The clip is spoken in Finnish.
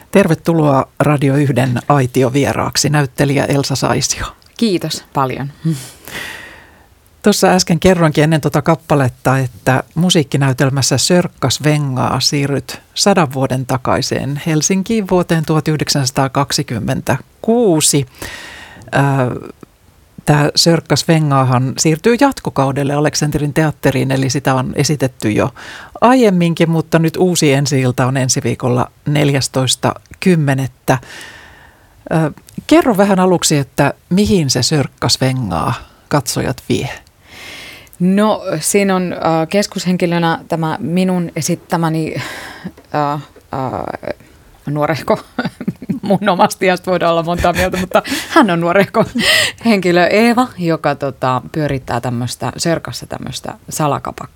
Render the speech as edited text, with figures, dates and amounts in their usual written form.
Tervetuloa Radio 1 aitiovieraaksi, näyttelijä Elsa Saisio. Kiitos paljon. Tuossa äsken kerroinkin ennen tuota kappaletta, että musiikkinäytelmässä Sörkkas vengaa siirryt 100 vuoden takaiseen Helsinkiin vuoteen 1926. Tämä Sörkkas vengaahan siirtyy jatkokaudelle Aleksanterin teatteriin, eli sitä on esitetty jo aiemminkin, mutta nyt uusi ensi-ilta on ensi viikolla 14.10. Kerro vähän aluksi, että mihin se Sörkkas vengaa katsojat vie? No siinä on keskushenkilönä tämä minun esittämäni nuorehko, mun omasta iästä voidaan olla montaa mieltä, mutta hän on nuorehko henkilö Eeva, joka pyörittää Sörkassa tämmöistä salakapakkaa.